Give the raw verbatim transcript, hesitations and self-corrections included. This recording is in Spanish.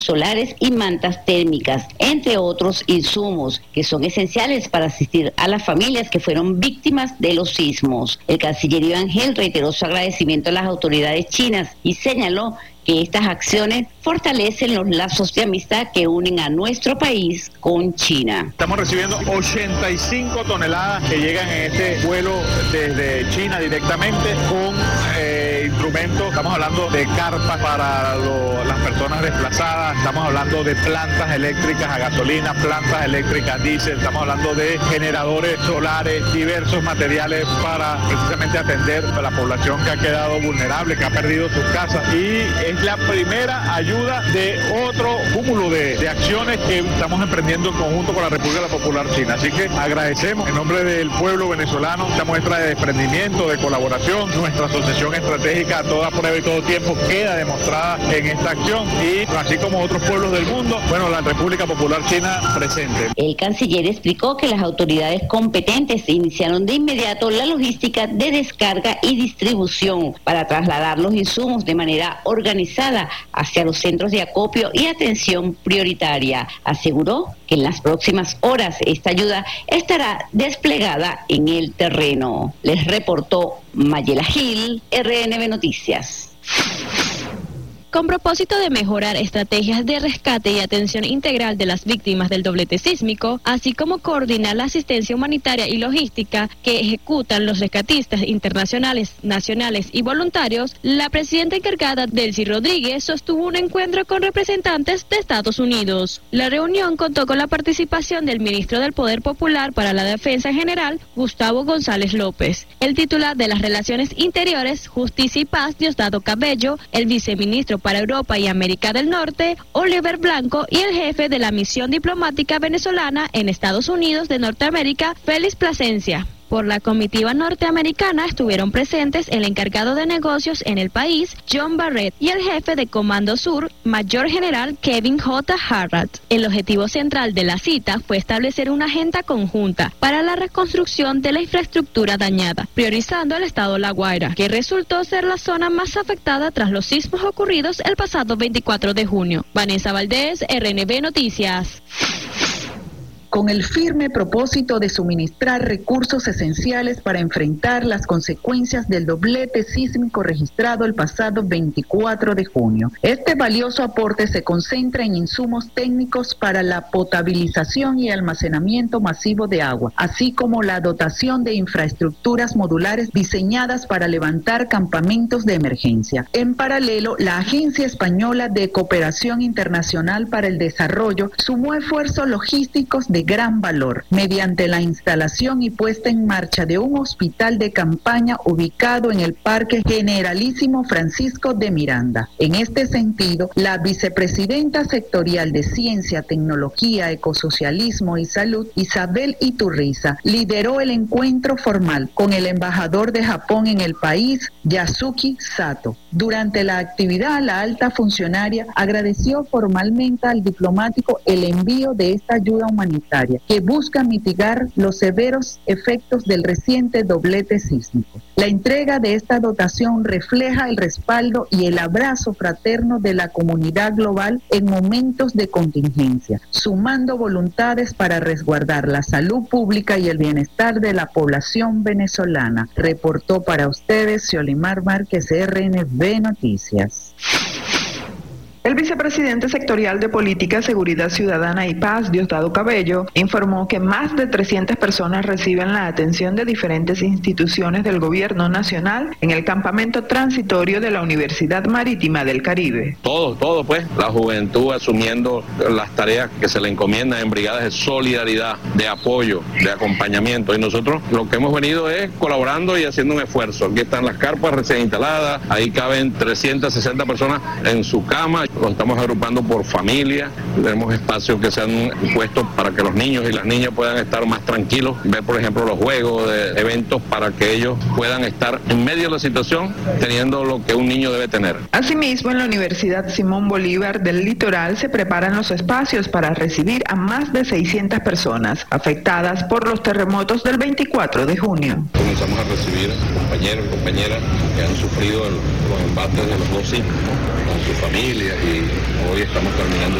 solares y mantas térmicas, entre otros insumos que son esenciales para asistir a las familias que fueron víctimas de los sismos. El canciller Iván Gel reiteró su agradecimiento a las autoridades chinas y señaló que estas acciones fortalecen los lazos de amistad que unen a nuestro país con China. Estamos recibiendo ochenta y cinco toneladas que llegan en este vuelo desde China directamente con eh, instrumentos. Estamos hablando de carpas para lo, las personas desplazadas, estamos hablando de plantas eléctricas a gasolina, plantas eléctricas a diésel, estamos hablando de generadores solares, diversos materiales para precisamente atender a la población que ha quedado vulnerable, que ha perdido sus casas, y es la primera ayuda de otro cúmulo de, de acciones que estamos emprendiendo en conjunto con la República Popular China. Así que agradecemos en nombre del pueblo venezolano esta muestra de desprendimiento, de colaboración. Nuestra asociación estratégica a toda prueba y todo tiempo queda demostrada en esta acción, y así como otros pueblos del mundo, bueno, la República Popular China presente. El canciller explicó que las autoridades competentes iniciaron de inmediato la logística de descarga y distribución para trasladar los insumos de manera organizada hacia los centros de acopio y atención prioritaria. Aseguró que en las próximas horas esta ayuda estará desplegada en el terreno. Les reportó Mayela Gil, R N B Noticias. Con propósito de mejorar estrategias de rescate y atención integral de las víctimas del doblete sísmico, así como coordinar la asistencia humanitaria y logística que ejecutan los rescatistas internacionales, nacionales y voluntarios, la presidenta encargada, Delcy Rodríguez, sostuvo un encuentro con representantes de Estados Unidos. La reunión contó con la participación del ministro del Poder Popular para la Defensa General, Gustavo González López, el titular de las Relaciones Interiores, Justicia y Paz, Diosdado Cabello, el viceministro para Europa y América del Norte, Oliver Blanco, y el jefe de la misión diplomática venezolana en Estados Unidos de Norteamérica, Félix Plasencia. Por la comitiva norteamericana estuvieron presentes el encargado de negocios en el país, John Barrett, y el jefe de Comando Sur, Mayor General Kevin J. Harrat. El objetivo central de la cita fue establecer una agenda conjunta para la reconstrucción de la infraestructura dañada, priorizando el estado La Guaira, que resultó ser la zona más afectada tras los sismos ocurridos el pasado veinticuatro de junio. Vanessa Valdés, R N B Noticias. Con el firme propósito de suministrar recursos esenciales para enfrentar las consecuencias del doblete sísmico registrado el pasado veinticuatro de junio. Este valioso aporte se concentra en insumos técnicos para la potabilización y almacenamiento masivo de agua, así como la dotación de infraestructuras modulares diseñadas para levantar campamentos de emergencia. En paralelo, la Agencia Española de Cooperación Internacional para el Desarrollo sumó esfuerzos logísticos de gran valor mediante la instalación y puesta en marcha de un hospital de campaña ubicado en el Parque Generalísimo Francisco de Miranda. En este sentido, la vicepresidenta sectorial de Ciencia, Tecnología, Ecosocialismo y Salud, Isabel Iturriza, lideró el encuentro formal con el embajador de Japón en el país, Yasuki Sato. Durante la actividad, la alta funcionaria agradeció formalmente al diplomático el envío de esta ayuda humanitaria que busca mitigar los severos efectos del reciente doblete sísmico. La entrega de esta dotación refleja el respaldo y el abrazo fraterno de la comunidad global en momentos de contingencia, sumando voluntades para resguardar la salud pública y el bienestar de la población venezolana. Reportó para ustedes Xiolimar Márquez, R N B Noticias. El vicepresidente sectorial de Política, Seguridad Ciudadana y Paz, Diosdado Cabello, informó que más de trescientas personas reciben la atención de diferentes instituciones del gobierno nacional en el campamento transitorio de la Universidad Marítima del Caribe. Todo, todo pues, la juventud asumiendo las tareas que se le encomiendan en brigadas de solidaridad, de apoyo, de acompañamiento, y nosotros lo que hemos venido es colaborando y haciendo un esfuerzo. Aquí están las carpas recién instaladas, ahí caben trescientas sesenta personas en su cama. Lo estamos agrupando por familia, tenemos espacios que se han puesto para que los niños y las niñas puedan estar más tranquilos, ver por ejemplo los juegos, de eventos para que ellos puedan estar en medio de la situación teniendo lo que un niño debe tener. Asimismo, en la Universidad Simón Bolívar del Litoral se preparan los espacios para recibir a más de seiscientas personas afectadas por los terremotos del veinticuatro de junio. Comenzamos a recibir compañeros y compañeras que han sufrido el, los embates de los dos sismos. sus familias y hoy estamos terminando